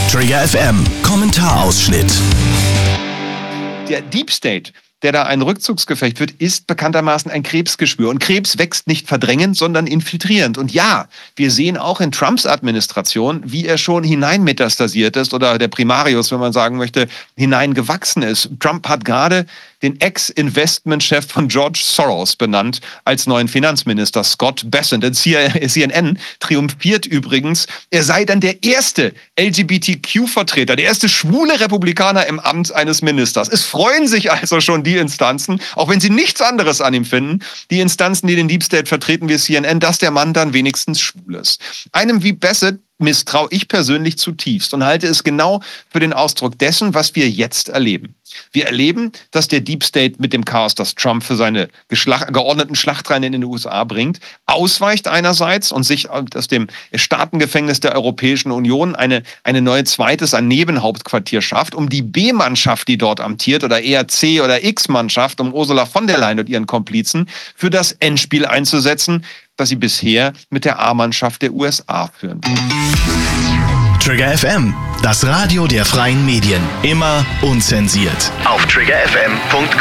Trigger FM Kommentarausschnitt. Der Deep State, der da ein Rückzugsgefecht führt, ist bekanntermaßen ein Krebsgeschwür. Und Krebs wächst nicht verdrängend, sondern infiltrierend. Und ja, wir sehen auch in Trumps Administration, wie er schon hineinmetastasiert ist oder der Primarius, wenn man sagen möchte, hineingewachsen ist. Trump hat gerade den Ex-Investmentchef von George Soros benannt als neuen Finanzminister, Scott Bessent. In CNN triumphiert übrigens, er sei dann der erste LGBTQ-Vertreter, der erste schwule Republikaner im Amt eines Ministers. Es freuen sich also schon die Instanzen, auch wenn sie nichts anderes an ihm finden, die Instanzen, die den Deep State vertreten wie CNN, dass der Mann dann wenigstens schwul ist. Einem wie Bessent misstraue ich persönlich zutiefst und halte es genau für den Ausdruck dessen, was wir jetzt erleben. Wir erleben, dass der Deep State mit dem Chaos, das Trump für seine geordneten Schlachtreihen in den USA bringt, ausweicht einerseits und sich aus dem Staatengefängnis der Europäischen Union ein Nebenhauptquartier schafft, um die B-Mannschaft, die dort amtiert, oder eher C- oder X-Mannschaft, um Ursula von der Leyen und ihren Komplizen, für das Endspiel einzusetzen, das sie bisher mit der A-Mannschaft der USA führen. Trigger FM, das Radio der freien Medien. Immer unzensiert. Auf triggerfm.com.